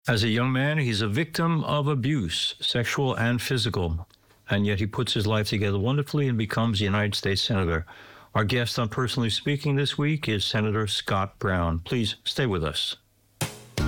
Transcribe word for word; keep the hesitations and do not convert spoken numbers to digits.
As a young man, he's a victim of abuse, sexual and physical, and yet he puts his life together wonderfully and becomes a United States Senator. Our guest on Personally Speaking this week is Senator Scott Brown. Please stay with us.